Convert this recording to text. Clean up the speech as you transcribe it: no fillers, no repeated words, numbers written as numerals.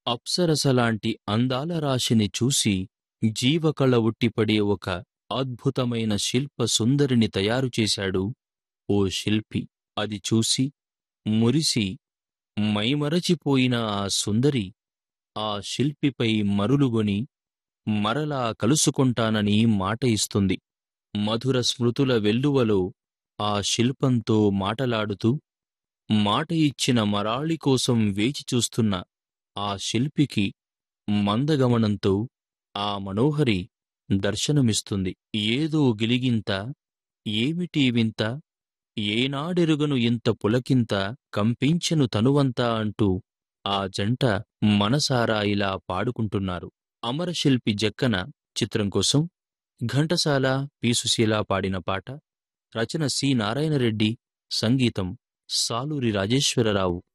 అప్సరసలాంటి అందాల రాశిని చూసి జీవకళ ఉట్టిపడే ఒక అద్భుతమైన శిల్ప సుందరిని తయారుచేశాడు ఓ శిల్పి. అది చూసి మురిసి మైమరచిపోయిన ఆ సుందరి ఆ శిల్పిపై మరులుగొని మరలా కలుసుకుంటానని మాట ఇస్తుంది. మధుర స్మృతుల వెల్లువలో ఆ శిల్పంతో మాటలాడుతూ మాట ఇచ్చిన మరాళి కోసం వేచి చూస్తున్న ఆ శిల్పికి మందగమనంతో ఆ మనోహరి దర్శనమిస్తుంది. ఏదో గిలిగింత, ఏమిటీ వింత, ఏనాడెరుగను ఇంత పులకింత, కంపించెను తనువంతా అంటూ ఆ జంట మనసారా ఇలా పాడుకుంటున్నారు. అమరశిల్పి జక్కన చిత్రం కోసం ఘంటసాల, పి. సుశీల పాడిన పాట. రచన సి. నారాయణరెడ్డి, సంగీతం సాలూరి రాజేశ్వరరావు.